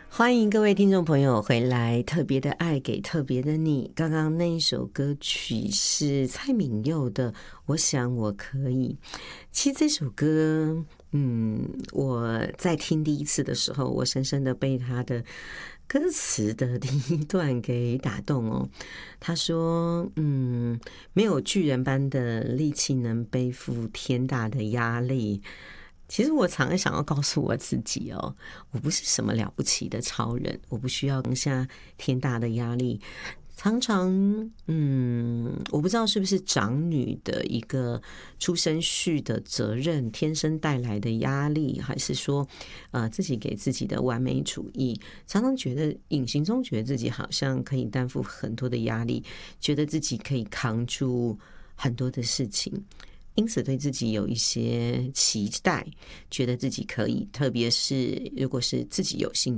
欢迎各位听众朋友回来，特别的爱给特别的你。刚刚那一首歌曲是蔡旻佑的《我想我可以》。其实这首歌，我在听第一次的时候，我深深的被他的歌词的第一段给打动哦。他说，没有巨人般的力气能背负天大的压力。其实我常常想要告诉我自己哦，我不是什么了不起的超人，我不需要扛下天大的压力。常常，我不知道是不是长女的一个出生序的责任，天生带来的压力，还是说，自己给自己的完美主义，常常觉得隐形中觉得自己好像可以担负很多的压力，觉得自己可以扛住很多的事情。因此对自己有一些期待，觉得自己可以，特别是如果是自己有兴